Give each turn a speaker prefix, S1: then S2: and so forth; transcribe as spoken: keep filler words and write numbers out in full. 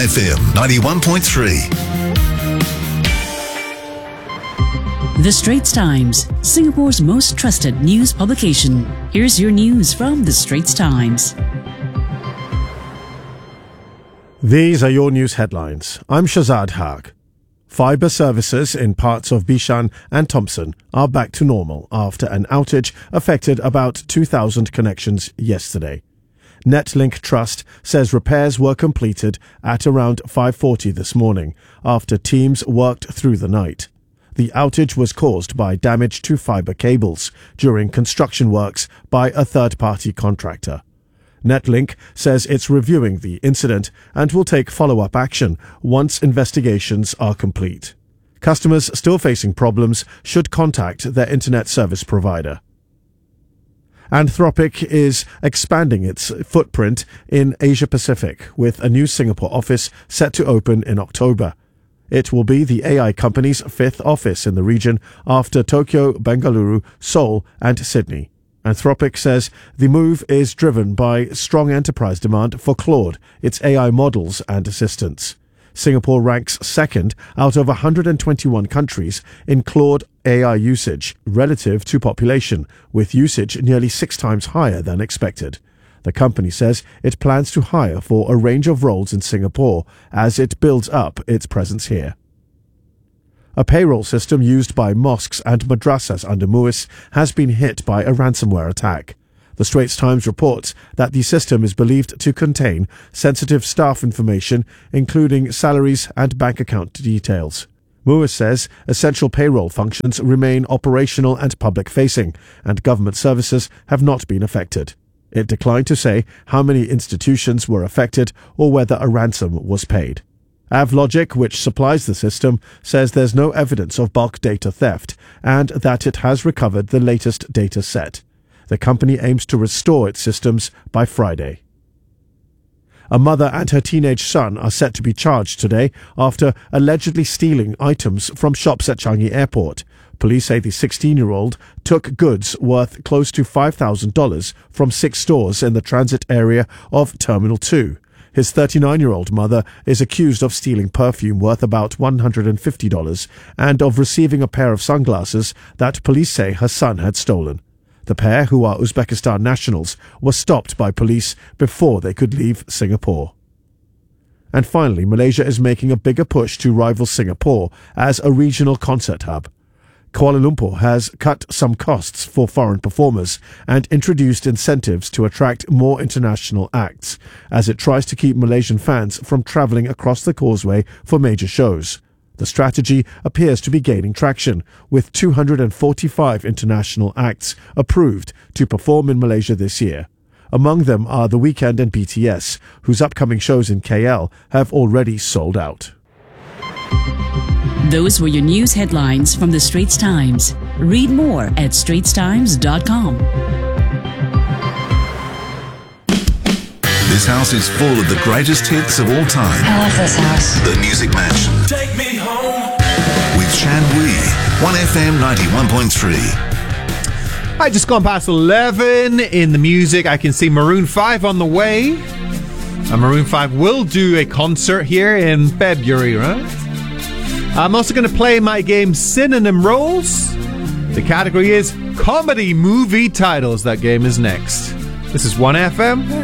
S1: F M ninety-one point three.
S2: The Straits Times, Singapore's most trusted news publication. Here's your news from The Straits Times.
S3: These are your news headlines. I'm Shazad Haq. Fibre services in parts of Bishan and Thompson are back to normal after an outage affected about two thousand connections yesterday. Netlink Trust says repairs were completed at around five forty this morning after teams worked through the night. The outage was caused by damage to fibre cables during construction works by a third-party contractor. Netlink says it's reviewing the incident and will take follow-up action once investigations are complete. Customers still facing problems should contact their internet service provider. Anthropic is expanding its footprint in Asia Pacific with a new Singapore office set to open in October. It will be the A I company's fifth office in the region after Tokyo, Bengaluru, Seoul and Sydney. Anthropic says the move is driven by strong enterprise demand for Claude, its A I models and assistants. Singapore ranks second out of one hundred twenty-one countries in Claude A I usage relative to population, with usage nearly six times higher than expected. The company says it plans to hire for a range of roles in Singapore as it builds up its presence here. A payroll system used by mosques and madrasas under MUIS has been hit by a ransomware attack. The Straits Times reports that the system is believed to contain sensitive staff information, including salaries and bank account details. MUIS says essential payroll functions remain operational and public-facing, and government services have not been affected. It declined to say how many institutions were affected or whether a ransom was paid. AvLogic, which supplies the system, says there's no evidence of bulk data theft and that it has recovered the latest data set. The company aims to restore its systems by Friday. A mother and her teenage son are set to be charged today after allegedly stealing items from shops at Changi Airport. Police say the sixteen-year-old took goods worth close to five thousand dollars from six stores in the transit area of Terminal two. His thirty-nine-year-old mother is accused of stealing perfume worth about one hundred fifty dollars and of receiving a pair of sunglasses that police say her son had stolen. The pair, who are Uzbekistan nationals, were stopped by police before they could leave Singapore. And finally, Malaysia is making a bigger push to rival Singapore as a regional concert hub. Kuala Lumpur has cut some costs for foreign performers and introduced incentives to attract more international acts as it tries to keep Malaysian fans from travelling across the causeway for major shows. The strategy appears to be gaining traction, with two hundred forty-five international acts approved to perform in Malaysia this year. Among them are The Weeknd and B T S, whose upcoming shows in K L have already sold out.
S2: Those were your news headlines from The Straits Times. Read more at straits times dot com.
S1: This house is full of the greatest hits of all time.
S4: I love this house.
S1: The Music Mansion.
S5: Take me home.
S1: With Chan Wee. one F M ninety-one point three.
S6: I just gone past eleven in the music. I can see Maroon five on the way. And Maroon five will do a concert here in February, right? I'm also going to play my game Synonym Roles. The category is comedy movie titles. That game is next. This is one F M.